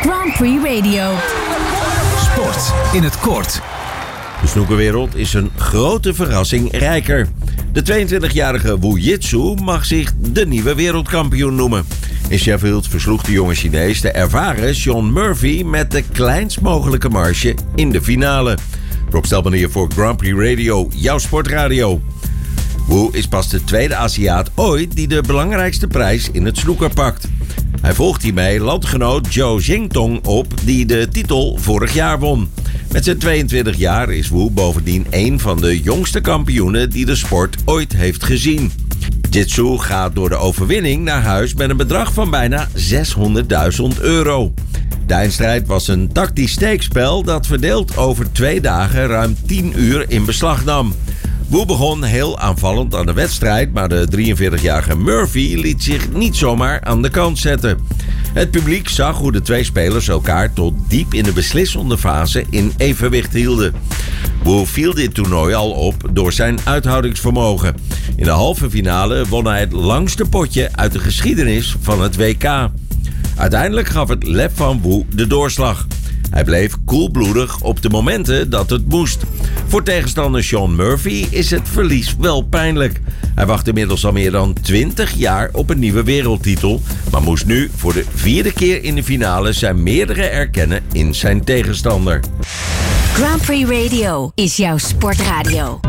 Grand Prix Radio. Sport in het kort. De snookerwereld is een grote verrassing rijker. De 22-jarige Wu Jitsu mag zich de nieuwe wereldkampioen noemen. In Sheffield versloeg de jonge Chinees de ervaren Shaun Murphy met de kleinst mogelijke marge in de finale. Rob Stelman hier voor Grand Prix Radio, jouw sportradio. Wu is pas de tweede Aziat ooit die de belangrijkste prijs in het snooker pakt. Hij volgt hiermee landgenoot Zhou Jingtong op, die de titel vorig jaar won. Met zijn 22 jaar is Wu bovendien een van de jongste kampioenen die de sport ooit heeft gezien. Jitsu gaat door de overwinning naar huis met een bedrag van bijna €600.000. De eindstrijd was een tactisch steekspel dat verdeeld over 2 dagen ruim 10 uur in beslag nam. Wu begon heel aanvallend aan de wedstrijd, maar de 43-jarige Murphy liet zich niet zomaar aan de kant zetten. Het publiek zag hoe de twee spelers elkaar tot diep in de beslissende fase in evenwicht hielden. Wu viel dit toernooi al op door zijn uithoudingsvermogen. In de halve finale won hij het langste potje uit de geschiedenis van het WK. Uiteindelijk gaf het lef van Wu de doorslag. Hij bleef koelbloedig op de momenten dat het moest. Voor tegenstander Shaun Murphy is het verlies wel pijnlijk. Hij wacht inmiddels al meer dan 20 jaar op een nieuwe wereldtitel, maar moest nu voor de 4e keer in de finale zijn meerdere erkennen in zijn tegenstander. Grand Prix Radio is jouw sportradio.